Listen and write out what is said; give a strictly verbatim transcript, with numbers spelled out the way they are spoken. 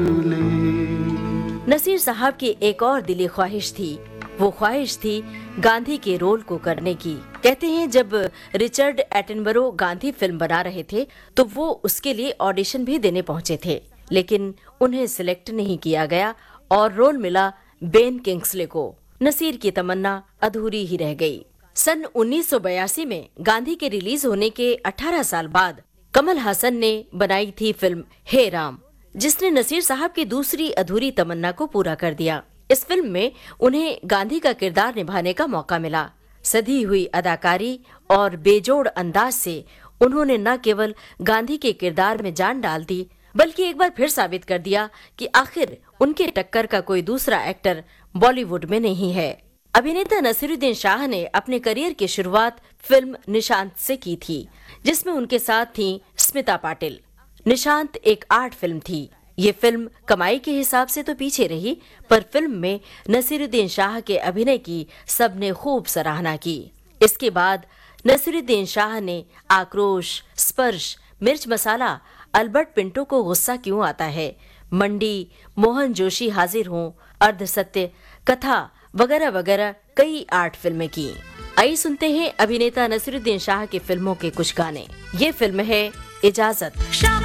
नसीर साहब की एक और दिली ख्वाहिश थी। वो ख्वाहिश थी गांधी के रोल को करने की। कहते हैं जब रिचर्ड एटनबरो गांधी फिल्म बना रहे थे तो वो उसके लिए ऑडिशन भी देने पहुंचे थे, लेकिन उन्हें सिलेक्ट नहीं किया गया और रोल मिला बेन किंग्सले को। नसीर की तमन्ना अधूरी ही रह गई। सन उन्नीस सौ बयासी में गांधी के रिलीज होने के अठारह साल बाद कमल हासन ने बनाई थी फिल्म हे राम, जिसने नसीर साहब की दूसरी अधूरी तमन्ना को पूरा कर दिया। इस फिल्म में उन्हें गांधी का किरदार निभाने का मौका मिला। सधी हुई अदाकारी और बेजोड़ अंदाज से उन्होंने न केवल गांधी के किरदार में जान डाल दी, बल्कि एक बार फिर साबित कर दिया कि आखिर उनके टक्कर का कोई दूसरा एक्टर बॉलीवुड में नहीं है। अभिनेता नसीरुद्दीन शाह ने अपने करियर की शुरुआत फिल्म निशांत से की थी, जिसमें उनके साथ थीं स्मिता पाटिल। निशांत एक आर्ट फिल्म थी। ये फिल्म कमाई के हिसाब से तो पीछे रही, पर फिल्म में नसीरुद्दीन शाह के अभिनय की सबने खूब सराहना की। इसके बाद नसीरुद्दीन शाह ने आक्रोश, स्पर्श, मिर्च मसाला, अल्बर्ट पिंटो को गुस्सा क्यों आता है, मंडी, मोहन जोशी हाजिर हों, अर्धसत्य, कथा वगैरह वगैरह कई आर्ट फिल्में की। आइए सुनते हैं अभिनेता नसीरुद्दीन शाह की फिल्मों के कुछ गाने। ये फिल्म है इजाजत।